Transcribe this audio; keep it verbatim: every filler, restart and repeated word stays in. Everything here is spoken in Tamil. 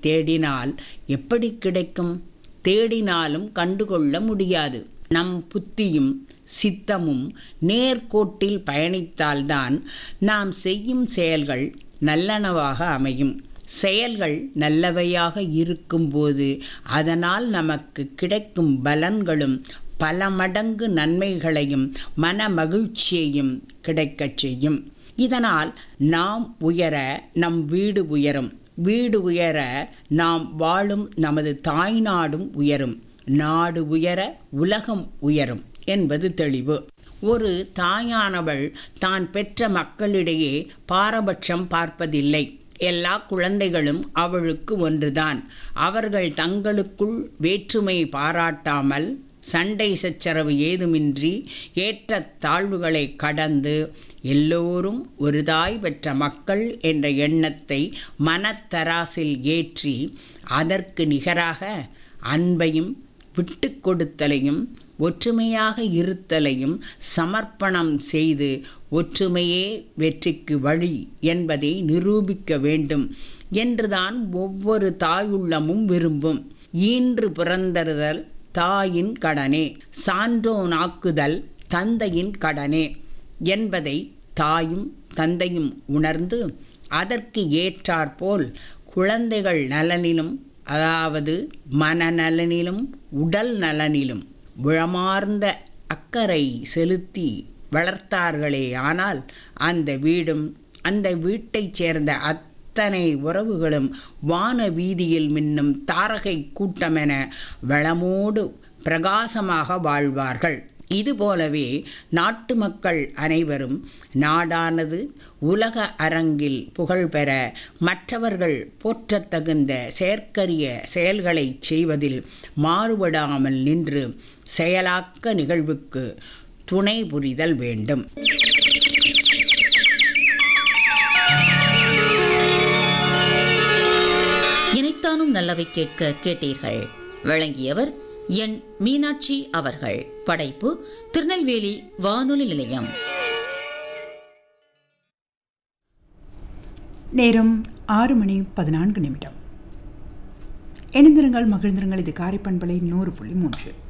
தேடினால் எப்படி கிடைக்கும்? தேடினாலும் கண்டுகொள்ள முடியாது. நம் புத்தியும் சித்தமும் நேர்கோட்டில் பயணித்தால்தான் நாம் செய்யும் செயல்கள் நல்லனவாக அமையும். செயல்கள் நல்லவையாக இருக்கும்போது அதனால் நமக்கு கிடைக்கும் பலன்களும் பல மடங்கு நன்மைகளையும் மன மகிழ்ச்சியையும் கிடைக்கச் செய்யும். இதனால் நாம் உயர நம் வீடு உயரும். வீடு உயர நாம் வாழும் நமது தாய்நாடும் உயரும். நாடு உயர உலகம் உயரும் என்பது தெளிவு. ஒரு தாயானவள் தான் பெற்ற மக்களிடையே பாரபட்சம் பார்ப்பதில்லை. எல்லா குழந்தைகளும் அவளுக்கு ஒன்றுதான். அவர்கள் தங்களுக்குள் வேற்றுமை பாராட்டாமல் சண்டை சச்சரவு ஏதுமின்றி ஏற்ற தாழ்வுகளை கடந்து எல்லோரும் ஒரு தாய் பெற்ற மக்கள் என்ற எண்ணத்தை மனத்தராசில் ஏற்றி அதற்கு நிகராக அன்பையும் விட்டு கொடுத்தலையும் ஒற்றுமையாக இருத்தலையும் சமர்ப்பணம் செய்து ஒற்றுமையே வெற்றிக்கு வழி என்பதை நிரூபிக்க வேண்டும் என்றுதான் ஒவ்வொரு தாயுள்ளமும் விரும்பும். ஈன்று பிறந்தறுதல் தாயின் கடனே, சான்றோனாக்குதல் தந்தையின் கடனே என்பதை தாயும் தந்தையும் உணர்ந்து அதற்கு ஏற்றாற்போல் குழந்தைகள் நலனிலும், அதாவது மனநலனிலும் உடல் நலனிலும் உளமார்ந்த அக்கறை செலுத்தி வளர்த்தார்களே ஆனால் அந்த வீடும் அந்த வீட்டைச் சேர்ந்த அத்தனை உறவுகளும் வான வீதியில் மின்னும் தாரகை கூட்டமென வளமோடு பிரகாசமாக வாழ்வார்கள். இதுபோலவே நாட்டு மக்கள் அனைவரும் நாடானது உலக அரங்கில் புகழ்பெற மற்றவர்கள் போற்றத்தகுந்த செயற்கரிய செயல்களை செய்வதில் மாறுபடாமல் நின்று செயலாக்க நிகழ்வுக்கு துணை புரிதல் வேண்டும். இணைத்தானும் நல்லவை கேட்க கேட்டீர்கள். வழங்கியவர் என் மீனாட்சி அவர்கள். படைப்பு திருநெல்வேலி வானொலி நிலையம். நேரம் ஆறு மணி பதினான்கு நிமிடம். இணைந்திருங்கள், மகிழ்ந்திருங்கள். இது காரைப்பண்பலை நூறு புள்ளி மூன்று.